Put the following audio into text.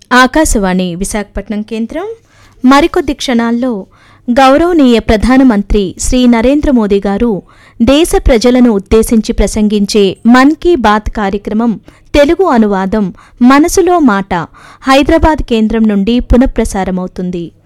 ఆకాశవాణి విశాఖపట్నం కేంద్రం. మరికొద్ది క్షణాల్లో గౌరవనీయ ప్రధానమంత్రి శ్రీ నరేంద్ర మోదీ గారు దేశ ప్రజలను ఉద్దేశించి ప్రసంగించే మన్ కీ బాత్ కార్యక్రమం తెలుగు అనువాదం మనసులో మాట హైదరాబాద్ కేంద్రం నుండి పునఃప్రసారమవుతుంది.